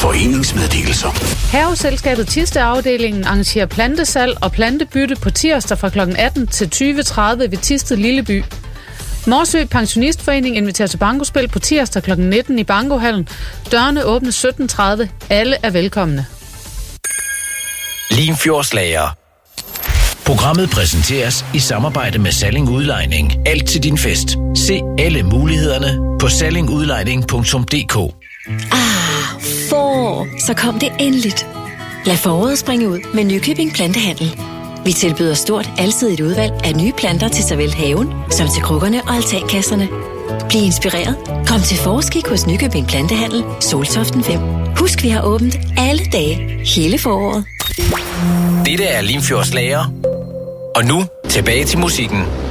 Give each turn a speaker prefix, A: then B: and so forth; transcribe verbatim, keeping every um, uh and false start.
A: Foreningsmeddelelser.
B: Haveselskabet Thisted-afdelingen arrangerer plantesalg og plantebytte på tirsdag fra klokken atten til tyve tredive ved Thisted Lilleby. Morsø Pensionistforening inviterer til bankospil på tirsdag klokken nitten i Bankohallen. Dørene åbnes sytten tredive. Alle er velkomne.
C: Limfjordslager. Programmet præsenteres i samarbejde med Salling Udlejning. Alt til din fest. Se alle mulighederne på salling udlejning punktum d k.
D: Ah, forår. Så kom det endeligt. Lad foråret springe ud med Nykøbing Plantehandel. Vi tilbyder stort, alsidigt udvalg af nye planter til såvel haven som til krukkerne og altankasserne. Bliv inspireret. Kom til forskik hos Nykøbing Plantehandel, Soltoften fem. Husk, vi har åbent alle dage, hele foråret.
C: Dette er Limfjords Lager. Og nu tilbage til musikken.